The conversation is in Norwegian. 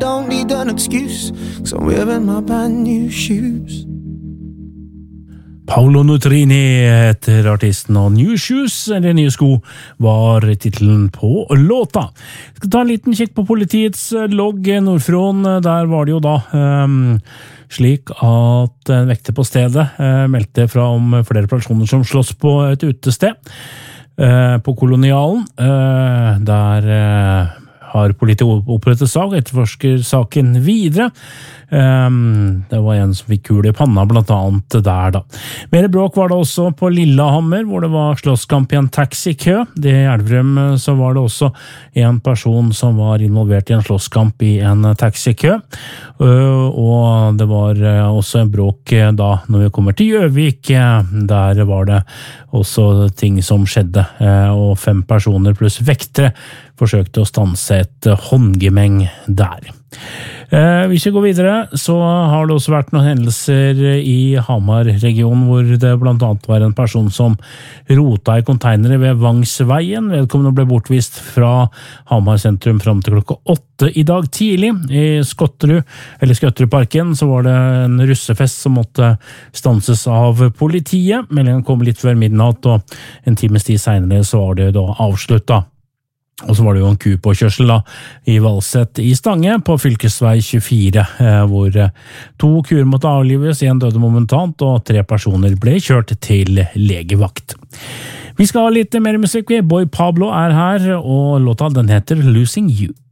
don't need an excuse, 'cause I'm wearing my brand new shoes. Paolo Nutrini heter artisten, og New Shoes, eller Nye sko, var titelen på låta. Vi skal ta en liten kikk på politiets logg nordfron. Der var det jo da slik at en vekter på stedet meldte fra om flere personer som slåss på et utested på Kolonialen. Der har politiet opprettet sak og etterforsker saken videre. Det var en som fikk kul i panna blant annet der da. Mer bråk var det også på Lillehammer, hvor det var slåsskamp i en taxikø. I Elverum så var det også en person som var involvert i en slåsskamp i en taxikø. Og det var også en bråk da når vi kommer til Gjøvik. Der var det også ting som skjedde, og 5 personer pluss vektere forsøkte å stanse et håndgemeng der. Hvis vi går videre, så har det også vært noen hendelser i Hamar-regionen, hvor det blant annet var en person som rota i konteinere ved Vangsveien. Vedkommende ble bortvist fra Hamar sentrum frem til klokka 8 i dag tidlig. I Skøtterudparken så var det en russefest som måtte stanses av politiet. Meldingen kom litt før midnatt, og en times tid senere så var det da avsluttet. Og så var det jo en kupåkjørsel da, i Valset i Stange på fylkesvei 24, hvor 2 kuer måtte avlives, 1 døde momentant, og 3 personer ble kjørt til legevakt. Vi skal ha litt mer musikk. Boy Pablo er her, og låta den heter Losing You.